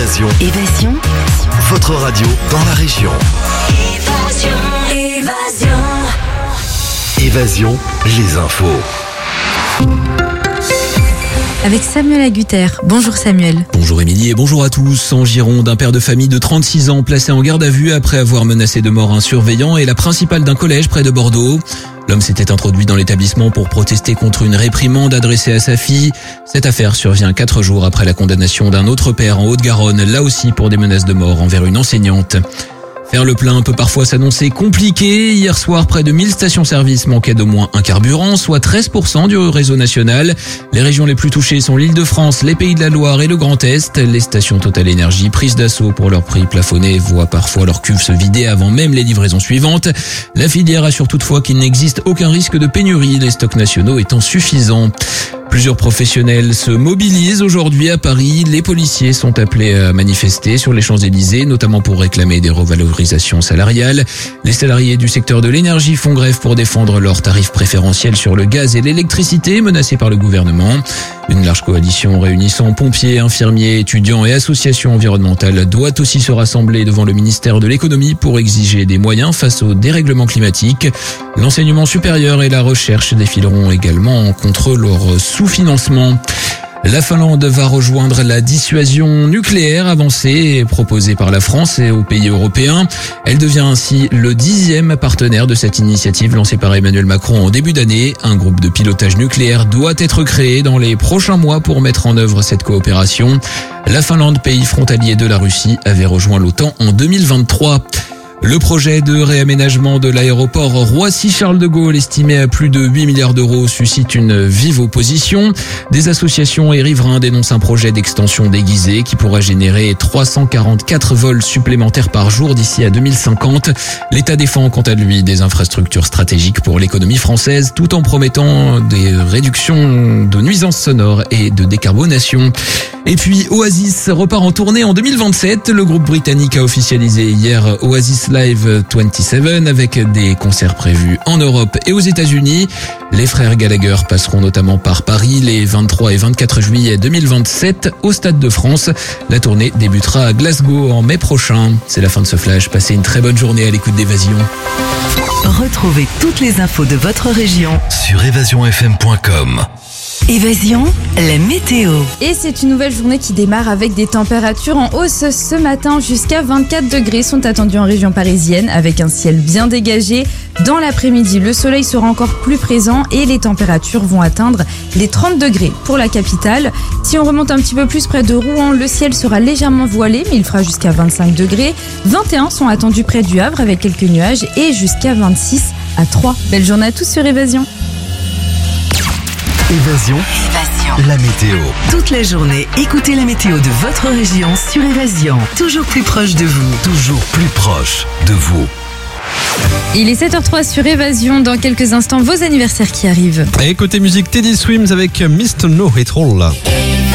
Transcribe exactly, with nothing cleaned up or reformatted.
Évasion. Évasion. Votre radio dans la région. Évasion. Évasion. Évasion, les infos. Avec Samuel Agutter. Bonjour Samuel. Bonjour Émilie et bonjour à tous. En Gironde, un père de famille de trente-six ans placé en garde à vue après avoir menacé de mort un surveillant et la principale d'un collège près de Bordeaux. L'homme s'était introduit dans l'établissement pour protester contre une réprimande adressée à sa fille. Cette affaire survient quatre jours après la condamnation d'un autre père en Haute-Garonne, là aussi pour des menaces de mort envers une enseignante. Faire le plein peut parfois s'annoncer compliqué. Hier soir, près de mille stations-service manquaient d'au moins un carburant, soit treize pour cent du réseau national. Les régions les plus touchées sont l'Île-de-France, les Pays de la Loire et le Grand Est. Les stations Total Énergie, prises d'assaut pour leur prix plafonné, voient parfois leur cuve se vider avant même les livraisons suivantes. La filière assure toutefois qu'il n'existe aucun risque de pénurie, les stocks nationaux étant suffisants. Plusieurs professionnels se mobilisent aujourd'hui à Paris. Les policiers sont appelés à manifester sur les Champs-Élysées, notamment pour réclamer des revalorisations salariales. Les salariés du secteur de l'énergie font grève pour défendre leurs tarifs préférentiels sur le gaz et l'électricité menacés par le gouvernement. Une large coalition réunissant pompiers, infirmiers, étudiants et associations environnementales doit aussi se rassembler devant le ministère de l'économie pour exiger des moyens face au dérèglement climatique. L'enseignement supérieur et la recherche défileront également contre leur sous-financement. La Finlande va rejoindre la dissuasion nucléaire avancée proposée par la France et aux pays européens. Elle devient ainsi le dixième partenaire de cette initiative lancée par Emmanuel Macron en début d'année. Un groupe de pilotage nucléaire doit être créé dans les prochains mois pour mettre en œuvre cette coopération. La Finlande, pays frontalier de la Russie, avait rejoint l'OTAN en deux mille vingt-trois. Le projet de réaménagement de l'aéroport Roissy-Charles de Gaulle, estimé à plus de huit milliards d'euros, suscite une vive opposition. Des associations et riverains dénoncent un projet d'extension déguisé qui pourrait générer trois cent quarante-quatre vols supplémentaires par jour d'ici à deux mille cinquante. L'État défend quant à lui des infrastructures stratégiques pour l'économie française tout en promettant des réductions de nuisances sonores et de décarbonation. Et puis Oasis repart en tournée en deux mille vingt-sept. Le groupe britannique a officialisé hier Oasis Live vingt-sept avec des concerts prévus en Europe et aux États-Unis. Les frères Gallagher passeront notamment par Paris les vingt-trois et vingt-quatre juillet deux mille vingt-sept au Stade de France. La tournée débutera à Glasgow en mai prochain. C'est la fin de ce flash. Passez une très bonne journée à l'écoute d'Évasion. Retrouvez toutes les infos de votre région Sur évasion f m point com. Évasion, la météo. Et c'est une nouvelle journée qui démarre avec des températures en hausse ce matin. Jusqu'à vingt-quatre degrés sont attendus en région parisienne avec un ciel bien dégagé. Dans l'après-midi, le soleil sera encore plus présent et les températures vont atteindre les trente degrés pour la capitale. Si on remonte un petit peu plus près de Rouen, le ciel sera légèrement voilé, mais il fera jusqu'à vingt-cinq degrés. vingt et un sont attendus près du Havre avec quelques nuages et jusqu'à vingt-six à Troyes. Belle journée à tous sur Évasion. Évasion, Évasion. la météo. Toute la journée, écoutez la météo de votre région sur Évasion. Toujours plus proche de vous. Toujours plus proche de vous. Il est sept heures zéro trois sur Évasion. Dans quelques instants, vos anniversaires qui arrivent. Et côté musique, Teddy Swims avec Mister No It All.